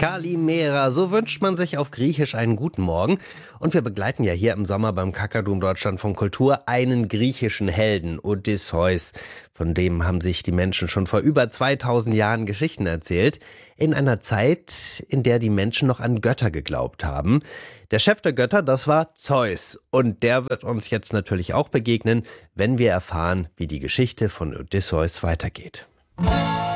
Kalimera, so wünscht man sich auf Griechisch einen guten Morgen. Und wir begleiten ja hier im Sommer beim Kakadu im Deutschlandfunk Kultur einen griechischen Helden, Odysseus. Von dem haben sich die Menschen schon vor über 2000 Jahren Geschichten erzählt. In einer Zeit, in der die Menschen noch an Götter geglaubt haben. Der Chef der Götter, das war Zeus. Und der wird uns jetzt natürlich auch begegnen, wenn wir erfahren, wie die Geschichte von Odysseus weitergeht.